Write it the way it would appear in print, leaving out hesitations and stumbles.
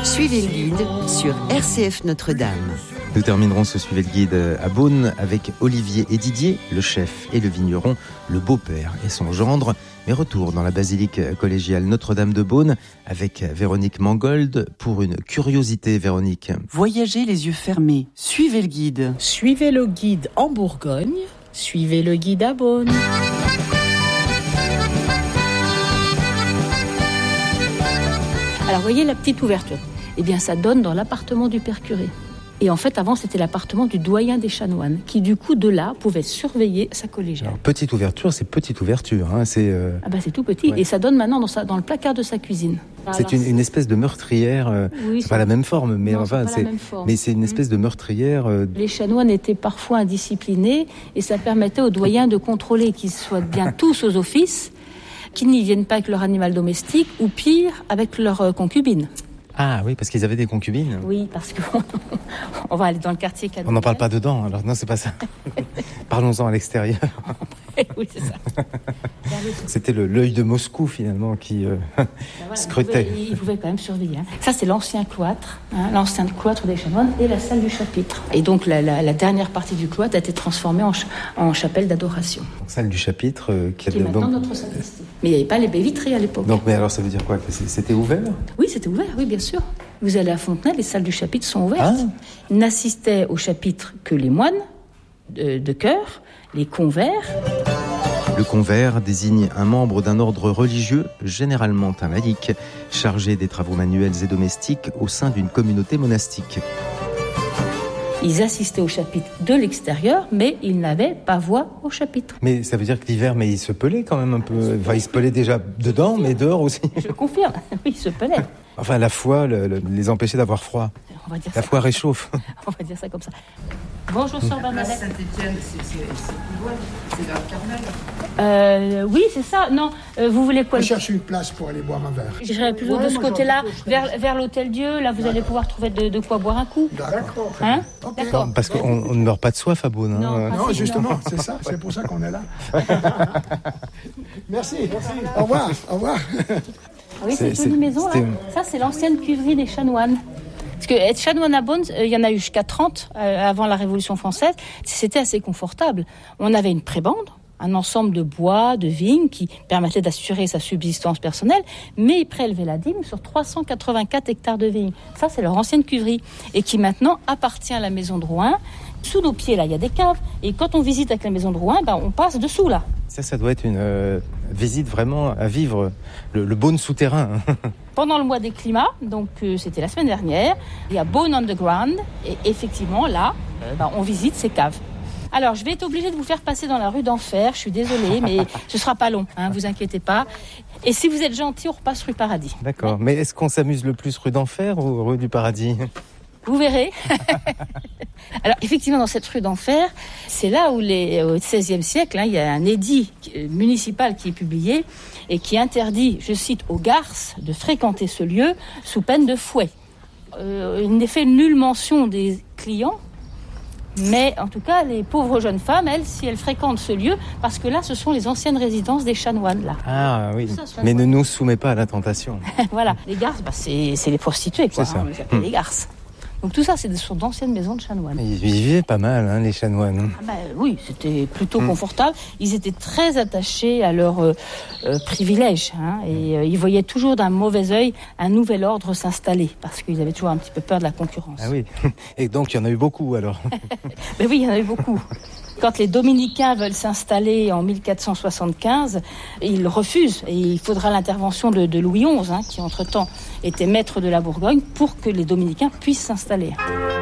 Suivez le guide sur RCF Notre-Dame. Nous terminerons ce Suivez le guide à Beaune avec Olivier et Didier, le chef et le vigneron, le beau-père et son gendre. Mais retour dans la basilique collégiale Notre-Dame de Beaune avec Véronique Mangold pour une curiosité, Véronique. Voyagez les yeux fermés, suivez le guide. Suivez le guide en Bourgogne, suivez le guide à Beaune. Alors, vous voyez la petite ouverture. Eh bien, ça donne dans l'appartement du père curé. Et en fait, avant, c'était l'appartement du doyen des chanoines, qui du coup, de là, pouvait surveiller sa collégiale. Alors, petite ouverture, c'est petite ouverture. Hein, c'est tout petit. Ouais. Et ça donne maintenant dans le placard de sa cuisine. C'est une espèce de meurtrière. Oui, c'est pas la même forme, mais non, enfin, mais c'est une espèce de meurtrière. Les chanoines étaient parfois indisciplinés, et ça permettait aux doyens de contrôler qu'ils soient bien tous aux offices, qu'ils n'y viennent pas avec leur animal domestique, ou pire, avec leur concubine. Ah oui, parce qu'ils avaient des concubines. Oui, parce qu'on va aller dans le quartier Cadouin. On n'en parle pas dedans, alors non, c'est pas ça. Parlons-en à l'extérieur. Oui, c'est ça. C'était l'œil de Moscou, finalement, qui scrutait. Il pouvait quand même surveiller. Hein. Ça, c'est l'ancien cloître, l'ancien cloître des chanoines et la salle du chapitre. Et donc, la dernière partie du cloître a été transformée en chapelle d'adoration. Donc, salle du chapitre qui est maintenant notre sacristie. Mais il n'y avait pas les baies vitrées à l'époque. Donc, mais alors, ça veut dire quoi? Que c'était ouvert? Oui, c'était ouvert, oui, bien sûr. Vous allez à Fontenay, les salles du chapitre sont ouvertes. Ah. N'assistaient au chapitre que les moines de chœur, les convers. Le convers désigne un membre d'un ordre religieux, généralement un laïc, chargé des travaux manuels et domestiques au sein d'une communauté monastique. Ils assistaient au chapitre de l'extérieur, mais ils n'avaient pas voix au chapitre. Mais ça veut dire que l'hiver, ils se pelaient quand même un peu. Enfin, ils se pelaient déjà dedans, mais dehors aussi. Je confirme, oui, ils se pelaient. Enfin, la foi les empêchait d'avoir froid. La foi réchauffe. On va dire ça comme ça. Bonjour, sœur Bernadette. Saint-Étienne, c'est dans le Carmel. Oui, c'est ça. Non, vous voulez quoi? Je cherche une place pour aller boire un verre. J'irai plutôt de ce côté-là, vers l'Hôtel Dieu. Là, vous allez pouvoir trouver de quoi boire un coup. D'accord. Hein? Okay. D'accord. Parce qu'on ne meurt pas de soif à Beaune. Non, justement, c'est ça. C'est pour ça qu'on est là. Merci. Au revoir. Oui, c'est une jolie maison, là. Ça, c'est l'ancienne cuverie des chanoines. Parce que être chanoine à Beaune, il y en a eu jusqu'à 30 avant la Révolution française. C'était assez confortable. On avait une prébande, un ensemble de bois, de vignes qui permettait d'assurer sa subsistance personnelle, mais ils prélevaient la dîme sur 384 hectares de vignes. Ça, c'est leur ancienne cuverie et qui maintenant appartient à la maison de Rouen. Sous nos pieds, là, il y a des caves. Et quand on visite avec la maison de Rouen, on passe dessous, là. Ça doit être une visite vraiment à vivre, le Beaune souterrain. Pendant le mois des climats, donc c'était la semaine dernière, il y a Beaune Underground. Et effectivement, là, on visite ces caves. Alors, je vais être obligée de vous faire passer dans la rue d'Enfer. Je suis désolée, mais ce sera pas long, vous inquiétez pas. Et si vous êtes gentil, on repasse rue Paradis. D'accord. Mais est-ce qu'on s'amuse le plus rue d'Enfer ou rue du Paradis? Vous verrez. Alors, effectivement, dans cette rue d'Enfer, c'est là où au XVIe siècle, il y a un édit municipal qui est publié et qui interdit, je cite, aux garces de fréquenter ce lieu sous peine de fouet. Il n'est fait nulle mention des clients, mais en tout cas, les pauvres jeunes femmes, elles, si elles fréquentent ce lieu, parce que là, ce sont les anciennes résidences des chanoines, là. Ah oui, mais ne nous soumets pas à la tentation. Voilà, les garces, c'est les prostituées, quoi. C'est ça. On les appelle les garces. Donc tout ça, c'est d'anciennes maisons de chanoines. Ils vivaient pas mal, les chanoines. Oui, c'était plutôt confortable. Ils étaient très attachés à leurs privilèges. Et ils voyaient toujours d'un mauvais œil un nouvel ordre s'installer, parce qu'ils avaient toujours un petit peu peur de la concurrence. Ah oui, et donc il y en a eu beaucoup alors. Mais oui, il y en a eu beaucoup. Quand les dominicains veulent s'installer en 1475, ils refusent. Et il faudra l'intervention de Louis XI, qui entre-temps était maître de la Bourgogne, pour que les dominicains puissent s'installer.